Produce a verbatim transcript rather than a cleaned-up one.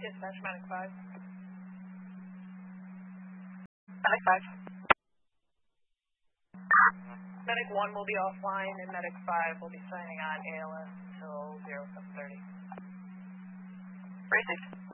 Dispatch, Medic five. Medic five. Medic one will be offline, and Medic five will be signing on A L S until zero seven thirty. Racing.